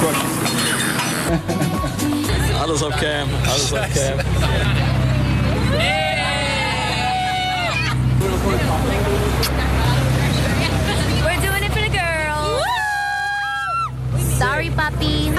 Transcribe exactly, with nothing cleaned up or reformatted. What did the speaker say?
Alles op cam, alles op cam. We're doing it for the girls. Sorry, puppy.